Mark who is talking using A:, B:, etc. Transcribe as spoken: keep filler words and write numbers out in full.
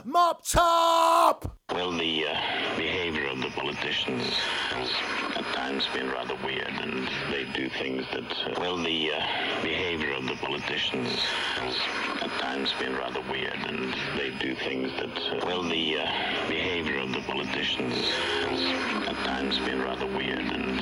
A: Mop top!
B: Well, the uh, behavior of the politicians has at times been rather weird, and they do things that... Uh, well, the uh, behavior of the politicians has at times been rather weird, and they do things that... Uh, well, the uh, behavior of the politicians has at times been rather weird, and